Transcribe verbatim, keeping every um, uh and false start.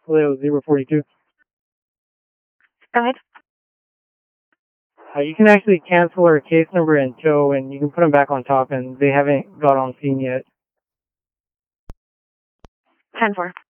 Leo zero forty-two. Go ahead. Uh, you can actually cancel our case number and tow, and you can put them back on top, and they haven't got on scene yet. ten four.